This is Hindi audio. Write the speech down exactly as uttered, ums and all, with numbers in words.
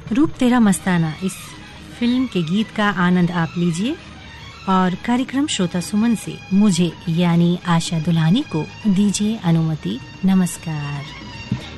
रूप तेरा मस्ताना इस फिल्म के गीत का आनंद आप लीजिए और कार्यक्रम श्रोता सुमन से मुझे यानी आशा दुल्हानी को दीजिए अनुमति। नमस्कार।